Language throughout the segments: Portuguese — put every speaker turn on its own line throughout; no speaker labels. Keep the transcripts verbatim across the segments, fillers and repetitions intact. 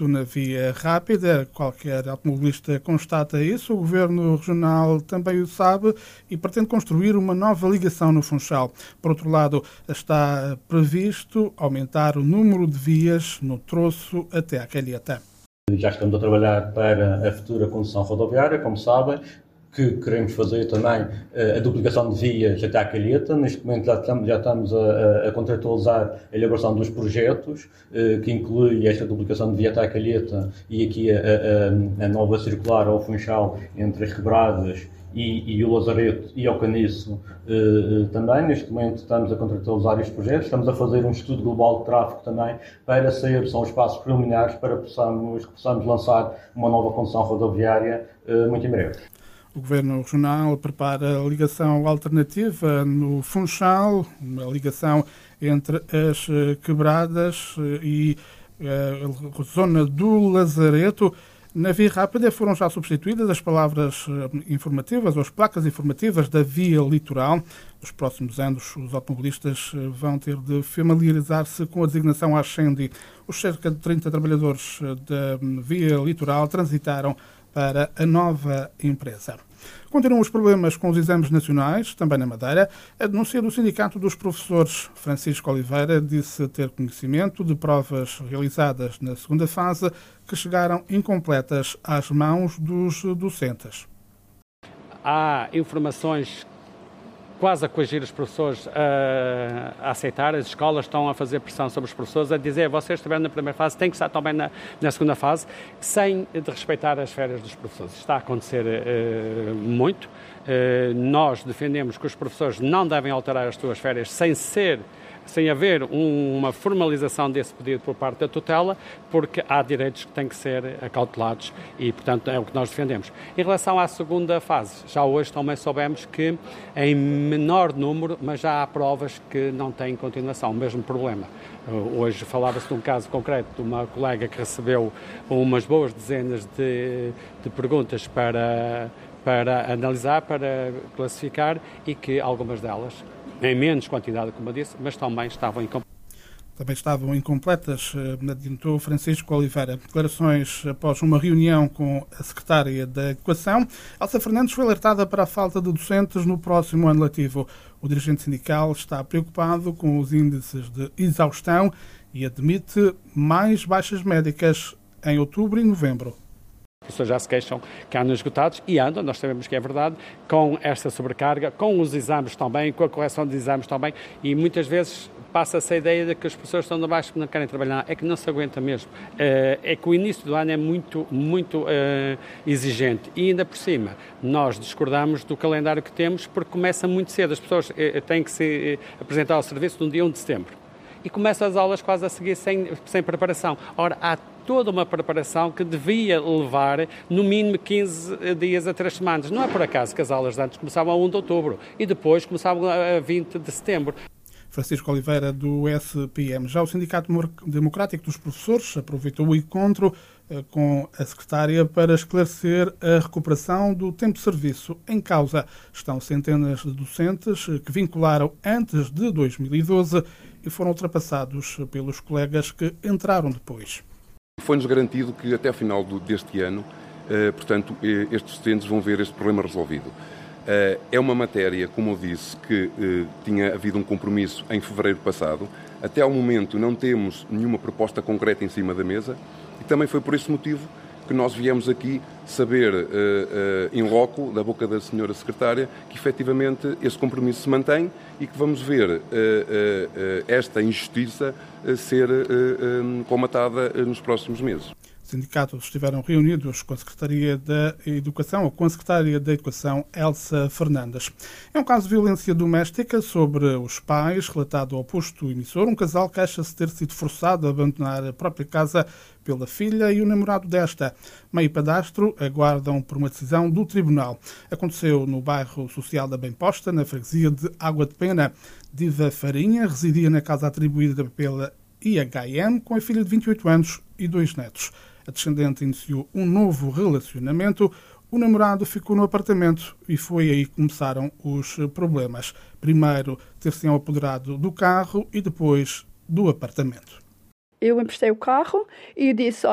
Na via rápida, qualquer automobilista constata isso, o Governo Regional também o sabe e pretende construir uma nova ligação no Funchal. Por outro lado, está previsto aumentar o número de vias no troço até à Calheta.
Já estamos a trabalhar para a futura concessão rodoviária, como sabem, que queremos fazer também a duplicação de vias até à Calheta. Neste momento já estamos, já estamos a, a contratualizar a elaboração dos projetos, que inclui esta duplicação de via até à Calheta e aqui a, a, a nova circular ao Funchal entre as Quebradas e, e o Lazareto e ao Caniço eh, também. Neste momento estamos a contratualizar estes projetos, estamos a fazer um estudo global de tráfego também para ser, são os passos preliminares para que possamos, que possamos lançar uma nova concessão rodoviária eh, muito em breve.
O Governo Regional prepara a ligação alternativa no Funchal, uma ligação entre as Quebradas e a zona do Lazareto. Na via rápida foram já substituídas as palavras informativas ou as placas informativas da via litoral. Nos próximos anos, os automobilistas vão ter de familiarizar-se com a designação Ascendi. Os cerca de trinta trabalhadores da via litoral transitaram para a nova empresa. Continuam os problemas com os exames nacionais, também na Madeira. A denúncia do Sindicato dos Professores, Francisco Oliveira, disse ter conhecimento de provas realizadas na segunda fase que chegaram incompletas às mãos dos docentes.
Há informações quase a coagir os professores a, a aceitar. As escolas estão a fazer pressão sobre os professores, a dizer vocês estiveram na primeira fase, têm que estar também na, na segunda fase, sem de respeitar as férias dos professores. Está a acontecer uh, muito. Uh, nós defendemos que os professores não devem alterar as suas férias sem ser sem haver um, uma formalização desse pedido por parte da tutela, porque há direitos que têm que ser acautelados e, portanto, é o que nós defendemos. Em relação à segunda fase, já hoje também soubemos que em menor número, mas já há provas que não têm continuação, o mesmo problema. Hoje falava-se de um caso concreto de uma colega que recebeu umas boas dezenas de, de perguntas para, para analisar, para classificar e que algumas delas, em menos quantidade, como eu disse, mas também estavam incompletas.
Também estavam incompletas, adiantou Francisco Oliveira. Declarações após uma reunião com a secretária da Educação. Elsa Fernandes foi alertada para a falta de docentes no próximo ano letivo. O dirigente sindical está preocupado com os índices de exaustão e admite mais baixas médicas em outubro e novembro.
As pessoas já se queixam que andam esgotados e andam, nós sabemos que é verdade, com esta sobrecarga, com os exames também, com a correção de exames também, e muitas vezes passa-se a ideia de que as pessoas estão de baixo porque não querem trabalhar. É que não se aguenta mesmo. É que o início do ano é muito, muito exigente e ainda por cima nós discordamos do calendário que temos porque começa muito cedo. As pessoas têm que se apresentar ao serviço no dia primeiro de setembro e começam as aulas quase a seguir sem, sem preparação. Ora, há toda uma preparação que devia levar no mínimo quinze dias a três semanas. Não é por acaso que as aulas de antes começavam a primeiro de outubro e depois começavam a vinte de setembro.
Francisco Oliveira, do S P M. Já o Sindicato Democrático dos Professores aproveitou o encontro com a secretária para esclarecer a recuperação do tempo de serviço. Em causa estão centenas de docentes que vincularam antes de dois mil e doze e foram ultrapassados pelos colegas que entraram depois.
Foi-nos garantido que até ao final deste ano, eh, portanto, eh, estes docentes vão ver este problema resolvido. Eh, é uma matéria, como eu disse, que eh, tinha havido um compromisso em fevereiro passado. Até ao momento não temos nenhuma proposta concreta em cima da mesa e também foi por esse motivo que nós viemos aqui saber uh, uh, in loco, da boca da senhora secretária, que efetivamente esse compromisso se mantém e que vamos ver uh, uh, uh, esta injustiça uh, ser uh, um, comatada uh, nos próximos meses.
Os sindicatos estiveram reunidos com a Secretaria da Educação, ou com a Secretária da Educação, Elsa Fernandes. É um caso de violência doméstica sobre os pais, relatado ao posto emissor. Um casal queixa-se ter sido forçado a abandonar a própria casa pela filha e o namorado desta. Mãe e padastro aguardam por uma decisão do tribunal. Aconteceu no bairro social da Bem-Posta, na freguesia de Água de Pena. Diva Farinha residia na casa atribuída pela I H M com a filha de vinte e oito anos e dois netos. A descendente iniciou um novo relacionamento. O namorado ficou no apartamento e foi aí que começaram os problemas. Primeiro ter-se apoderado do carro e depois do apartamento.
Eu emprestei o carro e disse, olha,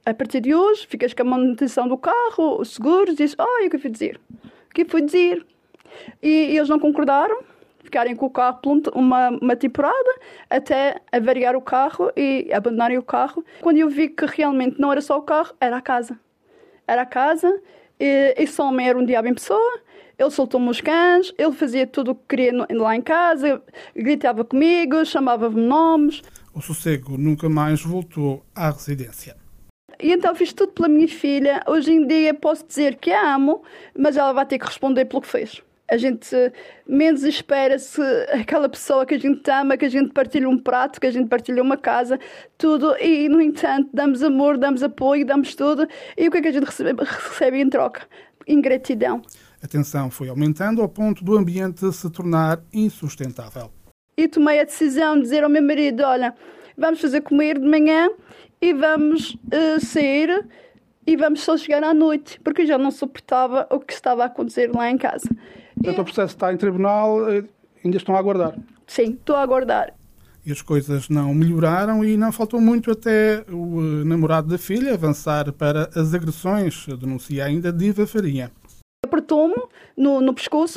A partir de hoje, ficas com a manutenção do carro, os seguros, dizes, oh, o que eu fui dizer? O que eu fui dizer? E, e eles não concordaram, ficarem com o carro por uma, uma temporada, até avariar o carro e abandonarem o carro. Quando eu vi que realmente não era só o carro, era a casa. Era a casa, e esse homem era um diabo em pessoa, ele soltou-me os cães, ele fazia tudo o que queria lá em casa, gritava comigo, chamava-me nomes.
O sossego nunca mais voltou à residência.
E então fiz tudo pela minha filha. Hoje em dia posso dizer que a amo, mas ela vai ter que responder pelo que fez. A gente menos espera-se aquela pessoa que a gente ama, que a gente partilha um prato, que a gente partilha uma casa, tudo. E, no entanto, damos amor, damos apoio, damos tudo. E o que é que a gente recebe, recebe em troca? Ingratidão.
A tensão foi aumentando ao ponto do ambiente se tornar insustentável.
E tomei a decisão de dizer ao meu marido, olha, vamos fazer comer de manhã e vamos uh, sair e vamos só chegar à noite, porque eu já não suportava o que estava a acontecer lá em casa.
Portanto, o processo está em tribunal, ainda estão a aguardar?
Sim, estou a aguardar.
E as coisas não melhoraram e não faltou muito até o namorado da filha avançar para as agressões, denuncia ainda Diva Farinha.
Apertou-me no, no pescoço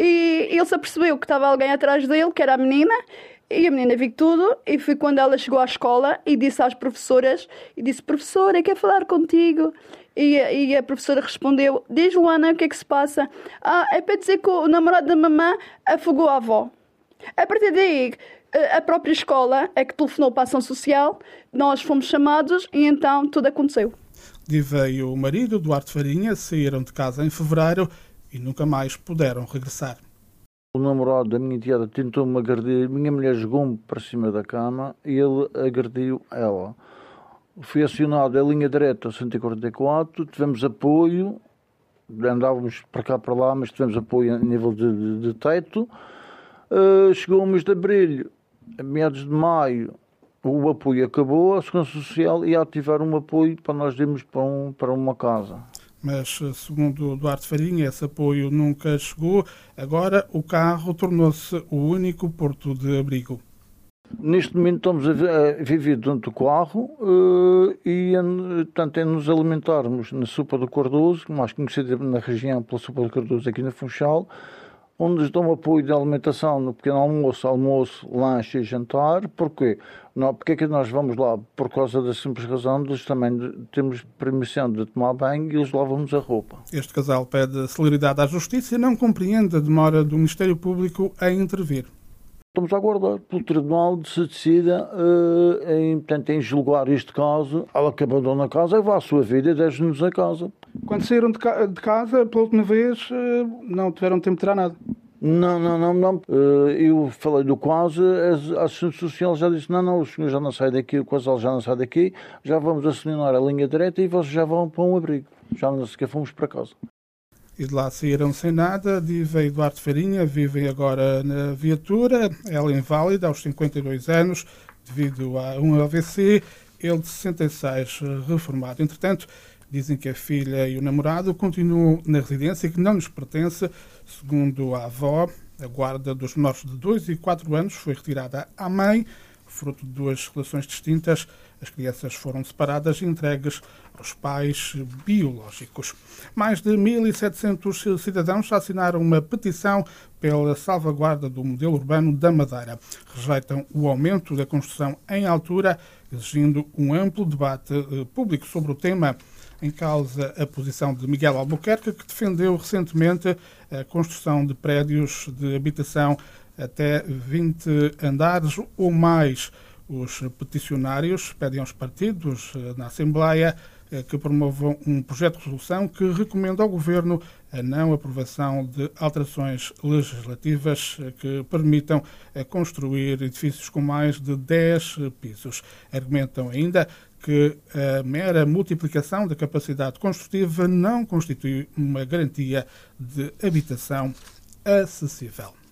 e ele se apercebeu que estava alguém atrás dele, que era a menina, e a menina viu tudo, e foi quando ela chegou à escola e disse às professoras, e disse, professora, quer falar contigo? E, e a professora respondeu, diz Luana, o que é que se passa? Ah, é para dizer que o namorado da mamã afogou a avó. A partir daí, a própria escola é que telefonou para a ação social, nós fomos chamados e então tudo aconteceu.
Diva e o marido, Duarte Farinha, saíram de casa em fevereiro e nunca mais puderam regressar.
O namorado da minha enteada tentou-me agredir, minha mulher jogou-me para cima da cama e ele agrediu ela. Fui acionado a linha direta cento e quarenta e quatro, tivemos apoio, andávamos para cá para lá, mas tivemos apoio a nível de, de, de teto. Uh, chegou o mês de abril, a meados de maio, o apoio acabou, a Segurança Social ia ativar um apoio para nós irmos para, um, para uma casa.
Mas, segundo Duarte Farinha, esse apoio nunca chegou. Agora o carro tornou-se o único porto de abrigo.
Neste momento estamos a viver dentro do carro uh, e tanto é nos alimentarmos na sopa do Cardoso, mais conhecida na região pela sopa do Cardoso aqui na Funchal, onde nos dão apoio de alimentação no pequeno almoço, almoço, lanche e jantar. Porquê? Não, porque é que nós vamos lá? Por causa da simples razão de eles também temos permissão de tomar banho e eles lavam-nos a roupa.
Este casal pede celeridade à Justiça e não compreende a demora do Ministério Público a intervir.
Estamos a aguardar pelo Tribunal de se decida uh, em, portanto, em julgar este caso. Ela que abandona a casa e vai à sua vida e deixa-nos a casa.
Quando saíram de, ca de casa, pela última vez, uh, não tiveram tempo de tirar nada?
Não, não, não, não. Uh, eu falei do quase, a assistente social já disse, não, não, o senhor já não sai daqui, o casal já não sai daqui, já vamos assinar a linha direta e vocês já vão para um abrigo. Já não sequer fomos para casa.
E de lá saíram sem nada. Diva e Duarte Farinha vivem agora na viatura. Ela inválida aos cinquenta e dois anos devido a um A V C. Ele de sessenta e seis, reformado. Entretanto, dizem que a filha e o namorado continuam na residência que não lhes pertence. Segundo a avó, a guarda dos menores de dois e quatro anos foi retirada à mãe, fruto de duas relações distintas. As crianças foram separadas e entregues aos pais biológicos. Mais de mil e setecentos cidadãos assinaram uma petição pela salvaguarda do modelo urbano da Madeira. Rejeitam o aumento da construção em altura, exigindo um amplo debate público sobre o tema. Em causa a posição de Miguel Albuquerque, que defendeu recentemente a construção de prédios de habitação até vinte andares ou mais. Os peticionários pedem aos partidos na Assembleia que promovam um projeto de resolução que recomenda ao Governo a não aprovação de alterações legislativas que permitam construir edifícios com mais de dez pisos. Argumentam ainda que a mera multiplicação da capacidade construtiva não constitui uma garantia de habitação acessível.